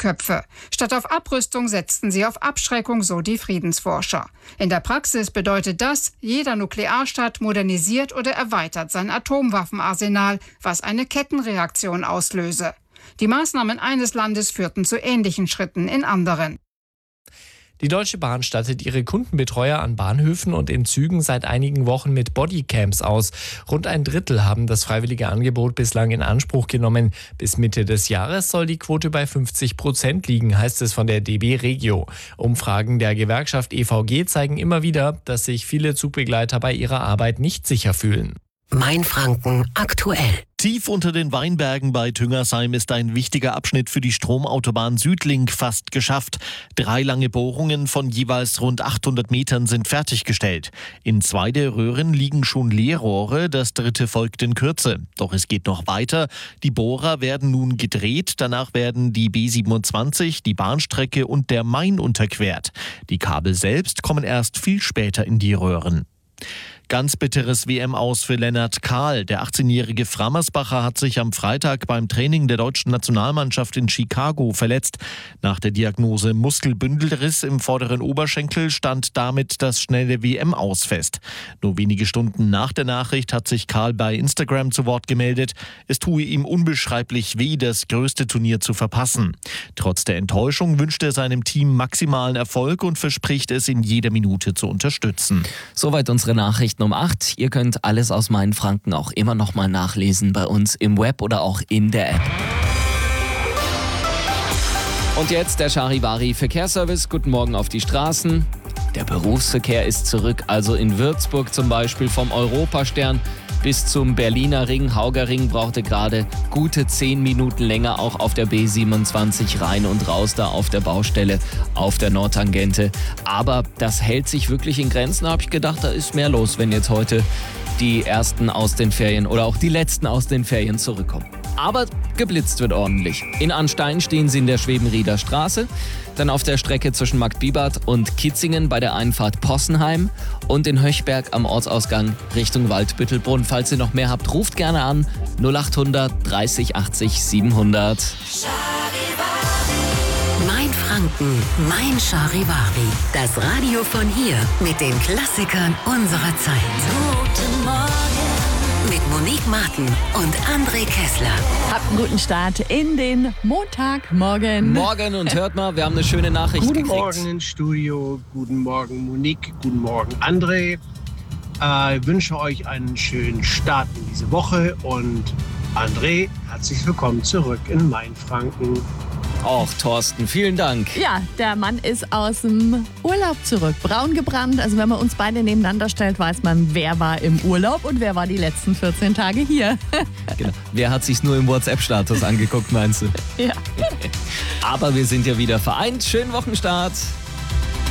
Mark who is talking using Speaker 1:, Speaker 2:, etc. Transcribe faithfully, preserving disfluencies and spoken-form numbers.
Speaker 1: Köpfe. Statt auf Abrüstung setzten sie auf Abschreckung, so die Friedensforscher. In der Praxis bedeutet das, jeder Nuklearstaat modernisiert oder erweitert sein Atomwaffenarsenal, was eine Kettenreaktion auslöse. Die Maßnahmen eines Landes führten zu ähnlichen Schritten in anderen.
Speaker 2: Die Deutsche Bahn stattet ihre Kundenbetreuer an Bahnhöfen und in Zügen seit einigen Wochen mit Bodycams aus. Rund ein Drittel haben das freiwillige Angebot bislang in Anspruch genommen. Bis Mitte des Jahres soll die Quote bei fünfzig Prozent liegen, heißt es von der D B Regio. Umfragen der Gewerkschaft E V G zeigen immer wieder, dass sich viele Zugbegleiter bei ihrer Arbeit nicht sicher fühlen.
Speaker 3: Mainfranken aktuell.
Speaker 4: Tief unter den Weinbergen bei Tüngersheim ist ein wichtiger Abschnitt für die Stromautobahn Südlink fast geschafft. Drei lange Bohrungen von jeweils rund achthundert Metern sind fertiggestellt. In zwei der Röhren liegen schon Leerrohre, das dritte folgt in Kürze. Doch es geht noch weiter. Die Bohrer werden nun gedreht, danach werden die B siebenundzwanzig, die Bahnstrecke und der Main unterquert. Die Kabel selbst kommen erst viel später in die Röhren. Ganz bitteres W M-Aus für Lennart Kahl. Der achtzehnjährige Frammersbacher hat sich am Freitag beim Training der deutschen Nationalmannschaft in Chicago verletzt. Nach der Diagnose Muskelbündelriss im vorderen Oberschenkel stand damit das schnelle W M-Aus fest. Nur wenige Stunden nach der Nachricht hat sich Kahl bei Instagram zu Wort gemeldet. Es tue ihm unbeschreiblich weh, das größte Turnier zu verpassen. Trotz der Enttäuschung wünscht er seinem Team maximalen Erfolg und verspricht es in jeder Minute zu unterstützen.
Speaker 5: Soweit unsere Nachrichten um acht. Ihr könnt alles aus Mainfranken auch immer noch mal nachlesen bei uns im Web oder auch in der App. Und jetzt der Charivari Verkehrsservice. Guten Morgen auf die Straßen. Der Berufsverkehr ist zurück, also in Würzburg zum Beispiel vom Europastern bis zum Berliner Ring. Hauger-Ring brauchte gerade gute zehn Minuten länger, auch auf der B siebenundzwanzig rein und raus da auf der Baustelle auf der Nordtangente. Aber das hält sich wirklich in Grenzen, habe ich gedacht, da ist mehr los, wenn jetzt heute die ersten aus den Ferien oder auch die letzten aus den Ferien zurückkommen. Aber geblitzt wird ordentlich. In Arnstein stehen sie in der Schwebenrieder Straße, dann auf der Strecke zwischen Marktbibart und Kitzingen bei der Einfahrt Possenheim und in Höchberg am Ortsausgang Richtung Waldbüttelbrunn. Falls ihr noch mehr habt, ruft gerne an null achthundert dreißig achtzig siebenhundert.
Speaker 3: Mainfranken, mein Charivari. Das Radio von hier mit den Klassikern unserer Zeit. Guten Morgen. Mit Monique Martin und André Kessler.
Speaker 6: Habt einen guten Start in den Montagmorgen.
Speaker 5: Morgen und hört mal, wir haben eine schöne Nachricht
Speaker 7: Guten
Speaker 5: gekriegt.
Speaker 7: Morgen ins Studio, guten Morgen Monique, guten Morgen André. Äh, ich wünsche euch einen schönen Start in diese Woche und André, herzlich willkommen zurück in Mainfranken.
Speaker 5: Auch Thorsten, vielen Dank.
Speaker 6: Ja, der Mann ist aus dem Urlaub zurück. Braun gebrannt. Also wenn man uns beide nebeneinander stellt, weiß man, wer war im Urlaub und wer war die letzten vierzehn Tage hier.
Speaker 5: Genau. Wer hat sich's nur im WhatsApp-Status angeguckt, meinst du?
Speaker 6: Ja.
Speaker 5: Aber wir sind ja wieder vereint. Schönen Wochenstart.